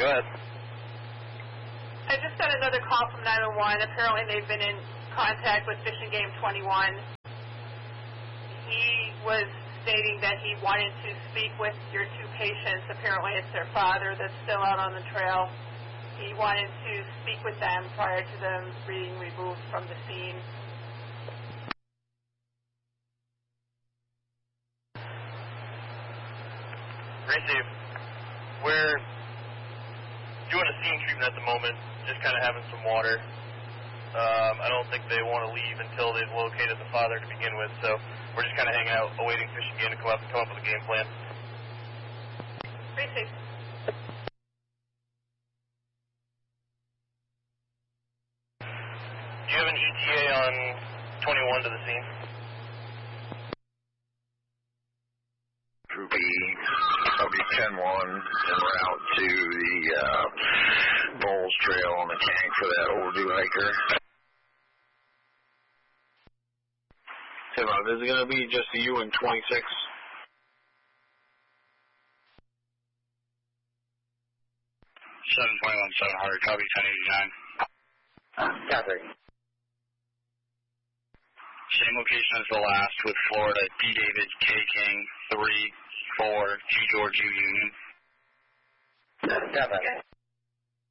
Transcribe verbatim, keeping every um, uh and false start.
Go ahead. I just got another call from nine one one. Apparently they've been in contact with Fish and Game twenty-one. He was stating that he wanted to speak with your two patients. Apparently it's their father that's still out on the trail. He wanted to speak with them prior to them being removed from the scene. Receive. We're doing a scene treatment at the moment, just kind of having some water. Um, I don't think they want to leave until they've located the father to begin with, so we're just kind of hanging out, awaiting Fish and Game to come up and come up with a game plan. Receive. Do you have an E T A on twenty-one to the scene? Troop E, I'll be ten one en route to the uh, Bowles Trail on the tank for that overdue hiker. ten one, is it going to be just you and twenty-six? seven twenty-one, seven hundred, copy ten eighty-nine. Copy. Same location as the last with Florida, D. David, K. King, three, four, G. George, U. Union. Copy.